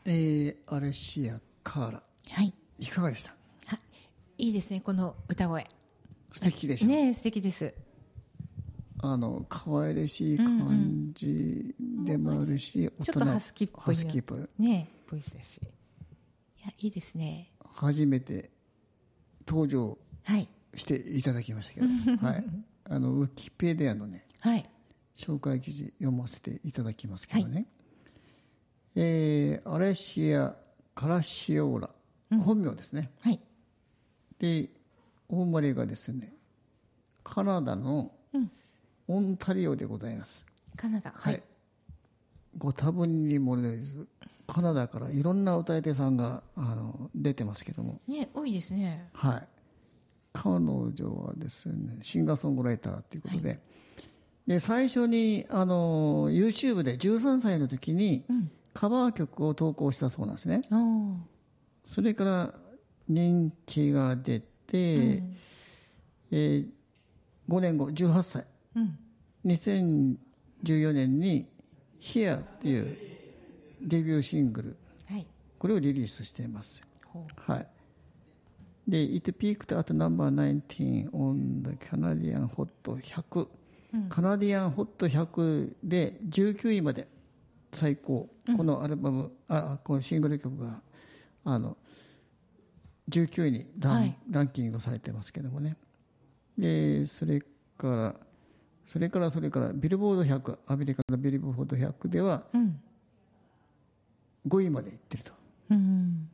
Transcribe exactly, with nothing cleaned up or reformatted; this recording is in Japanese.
えー、アレシア・カーラ、 はい、 いかがでした？ あ、いいですね、この歌声。 素敵でしょね、素敵です。 あの可愛らしい感じでもあるし、 うんうん、ちょっとハスキーっぽいハスキーっぽいね、ボイスだし、いや、いいですね。 初めて登場していただきましたけど、はい、あのウィキペディアのね、 はい、 紹介記事読ませていただきますけどね、はい、えー、アレシア・カラシオーラ、うん、本名ですね、 はい、 でお生まれがですねカナダのオンタリオでございます。 カナダ、はい、はい、 ご多分に漏れずカナダからいろんな歌い手さんがあの出てますけども、 ね、多いですね。 はい、彼女はですねシンガーソングライターということで、はい、で最初にあの YouTube でじゅうさんさいの時にカバー曲を投稿したそうなんですね、うん、それから人気が出て、うん、えー、ごねんごじゅうはっさい、うん、にせんじゅうよねんに Here っていうデビューシングル、はい、これをリリースしています、はい、で It peaked at number nineteen on the Canadian Hot ひゃく、うん、カナディアンホットひゃくでじゅうきゅういまで最高、うん、このアルバム、あこのシングル曲があのじゅうきゅういにラン、はい、ランキングされてますけどもね。でそれからそれからそれからビルボードひゃく、アメリカのビルボードひゃくではごいまでいってると、うん、